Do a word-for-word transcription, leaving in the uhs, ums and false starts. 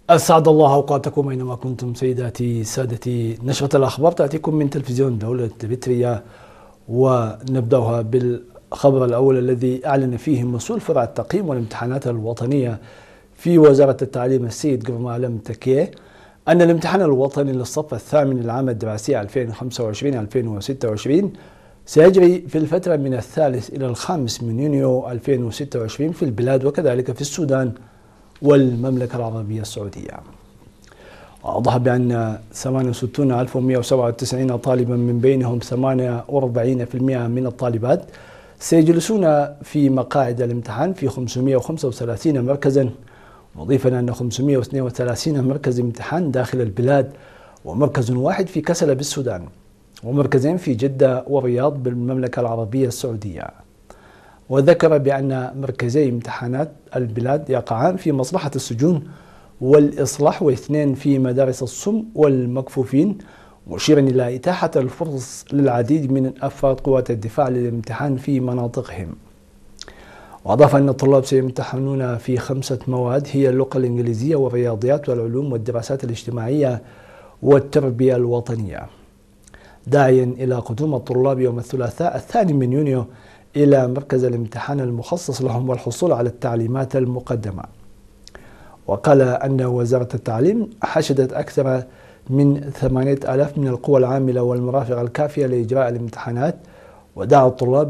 أسعد الله أوقاتكم أينما كنتم سيداتي سادتي. نشرة الأخبار تأتيكم من تلفزيون دولة إريتريا، ونبدأها بالخبر الأول الذي أعلن فيه مسؤول فرع التقييم والامتحانات الوطنية في وزارة التعليم السيد قرمالم تكيه أن الامتحان الوطني للصف الثامن للعام الدراسي ألفين وخمسة وعشرين ألفين وستة وعشرين سيجري في الفترة من الثالث إلى الخامس من يونيو ألفين وستة وعشرين في البلاد وكذلك في السودان والمملكة العربية السعودية. وأوضح بأن ثمانية وستين ألف ومئة وسبعة وتسعين طالبا من بينهم ثمانية وأربعين بالمئة من الطالبات سيجلسون في مقاعد الامتحان في خمسمئة وخمسة وثلاثين مركزا، مضيفا أن خمسمئة واثنين وثلاثين مركز امتحان داخل البلاد، ومركز واحد في كسلة بالسودان، ومركزين في جدة والرياض بالمملكة العربية السعودية. وذكر بأن مركزي امتحانات البلاد يقعان في مصلحة السجون والإصلاح، واثنين في مدارس الصم والمكفوفين، مشيرا إلى إتاحة الفرص للعديد من أفراد قوات الدفاع للامتحان في مناطقهم. وأضاف أن الطلاب سيمتحنون في خمسة مواد هي اللغة الإنجليزية والرياضيات والعلوم والدراسات الاجتماعية والتربية الوطنية، داعيا إلى قدوم الطلاب يوم الثلاثاء الثاني من يونيو إلى مركز الامتحان المخصص لهم والحصول على التعليمات المقدمة. وقال أن وزارة التعليم حشدت أكثر من ثمانية آلاف من القوى العاملة والمرافق الكافية لإجراء الامتحانات، ودعا الطلاب